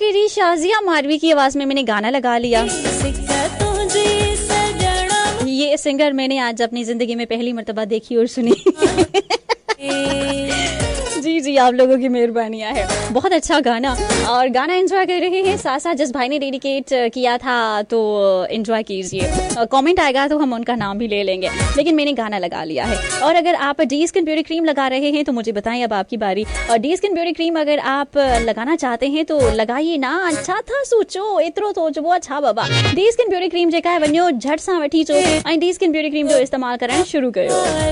करी शाजिया मारवी की आवाज में मैंने गाना लगा लिया। ये सिंगर मैंने आज अपनी जिंदगी में पहली मर्तबा देखी और सुनी। जी जी, आप लोगों की मेहरबानियाँ है। बहुत अच्छा गाना, और गाना एंजॉय कर रहे हैं। साथ साथ जिस भाई ने डेडिकेट किया था तो एंजॉय कीजिए। कमेंट आएगा तो हम उनका नाम भी ले लेंगे, लेकिन मैंने गाना लगा लिया है। और अगर आप डी स्किन ब्यूटी क्रीम लगा रहे हैं तो मुझे बताएं, अब आपकी बारी। और डी स्किन ब्यूटी क्रीम अगर आप लगाना चाहते हैं तो लगाइए ना। अच्छा था सोचो, एतरो सोचो अच्छा बाबा। डी स्किन ब्यूटी क्रीम जेका है वञो झट सां वठी अचो ऐं डी स्किन ब्यूटी क्रीम जो इस्तेमाल करणु शुरू कयो।